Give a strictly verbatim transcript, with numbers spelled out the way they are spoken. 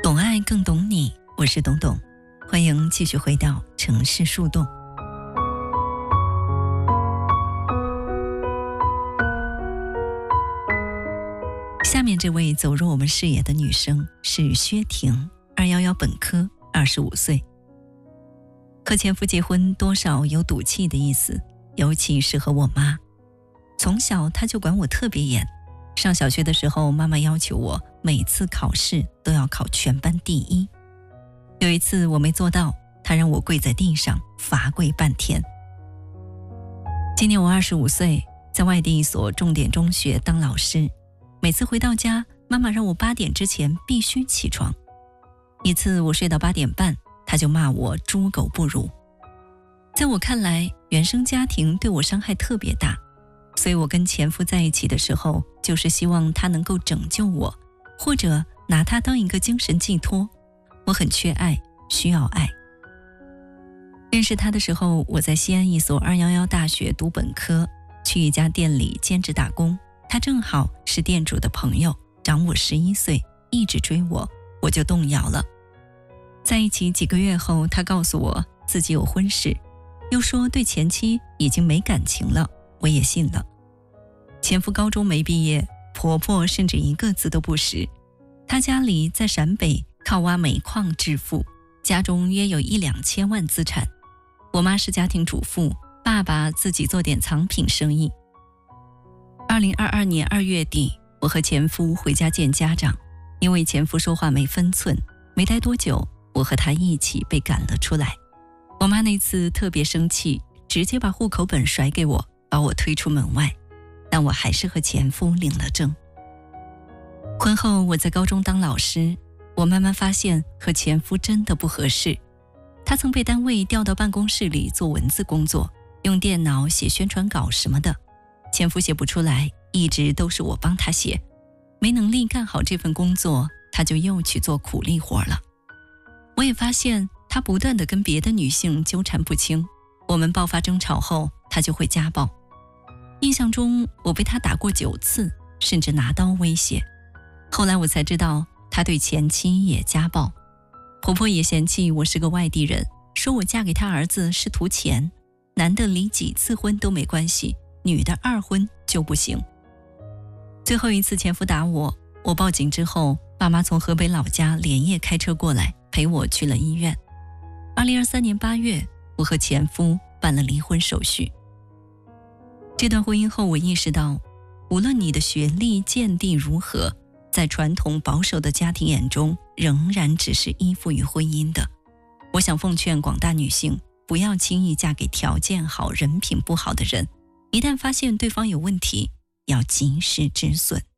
懂爱更懂你，我是董董，欢迎继续回到城市树洞。下面这位走入我们视野的女生是薛婷，二一一本科，二十五岁。和前夫结婚多少有赌气的意思，尤其是和我妈。从小她就管我特别严，上小学的时候，妈妈要求我每次考试都要考全班第一。有一次我没做到，她让我跪在地上罚跪半天。今年我二十五岁，在外地一所重点中学当老师。每次回到家，妈妈让我八点之前必须起床。一次我睡到八点半，她就骂我猪狗不如。在我看来，原生家庭对我伤害特别大，所以我跟前夫在一起的时候，就是希望他能够拯救我，或者拿他当一个精神寄托。我很缺爱，需要爱。认识他的时候，我在西安一所二一一大学读本科，去一家店里兼职打工。他正好是店主的朋友，长我十一岁，一直追我，我就动摇了。在一起几个月后，他告诉我自己有婚事，又说对前妻已经没感情了，我也信了。前夫高中没毕业，婆婆甚至一个字都不识。他家里在陕北，靠挖煤矿致富，家中约有一两千万资产。我妈是家庭主妇，爸爸自己做点藏品生意。二零二二年二月底，我和前夫回家见家长，因为前夫说话没分寸，没待多久，我和他一起被赶了出来。我妈那次特别生气，直接把户口本甩给我，把我推出门外，但我还是和前夫领了证。婚后我在高中当老师，我慢慢发现和前夫真的不合适。他曾被单位调到办公室里做文字工作，用电脑写宣传稿什么的。前夫写不出来，一直都是我帮他写，没能力干好这份工作，他就又去做苦力活了。我也发现他不断地跟别的女性纠缠不清，我们爆发争吵后，他就会家暴。印象中我被他打过九次，甚至拿刀威胁。后来我才知道，他对前妻也家暴。婆婆也嫌弃我是个外地人，说我嫁给他儿子是图钱，男的离几次婚都没关系，女的二婚就不行。最后一次前夫打我，我报警之后，爸妈从河北老家连夜开车过来陪我去了医院。二零二三年八月，我和前夫办了离婚手续。这段婚姻后，我意识到，无论你的学历见地如何，在传统保守的家庭眼中，仍然只是依附于婚姻的。我想奉劝广大女性，不要轻易嫁给条件好、人品不好的人。一旦发现对方有问题，要及时止损。